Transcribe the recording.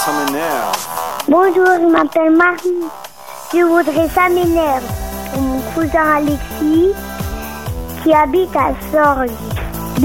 ça m'énerve. Bonjour, je m'appelle Marie. Je voudrais ça m'énerve pour mon cousin Alexis qui habite à Sorgues.